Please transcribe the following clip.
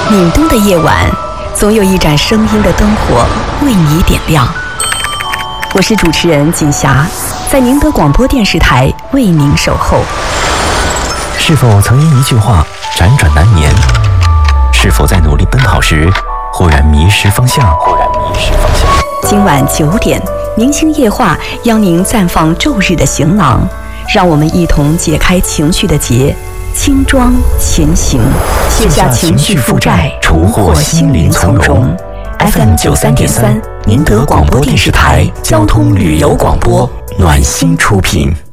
闽东的夜晚，总有一盏声音的灯火为你点亮。我是主持人锦霞，在宁德广播电视台为您守候。 是否曾因一句话辗转难眠？是否在努力奔跑时忽然迷失方向？ 今晚9点，明星夜话邀您绽放昼日的行囊，让我们一同解开情绪的结，轻装前行，卸下情绪负债，重获心灵从容。FM 93.3，宁德广播电视台交通旅游广播，暖心出品。